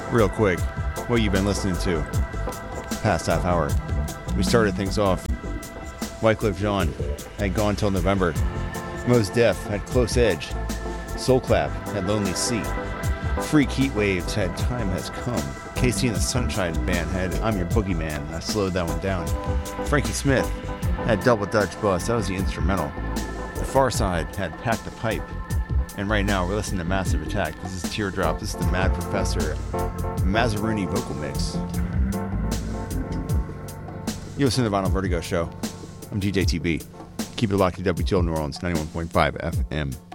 Real quick, what you've been listening to past half hour. We started things off. Wyclef Jean had Gone Till November. Mos Def had Close Edge. Soulclap had Lonely Sea. Freak Heatwaves had Time Has Come. Casey and the Sunshine Band had I'm Your Boogeyman. I slowed that one down. Frankie Smith had Double Dutch Bus. That was the instrumental. The Far Side had Pack the Pipe. And right now we're listening to Massive Attack. This is Teardrop. This is the Mad Professor Mazzaruni vocal mix. You listen to the Vinyl Vertigo Show. I'm DJ TB. Keep it locked to WTL New Orleans 91.5 FM.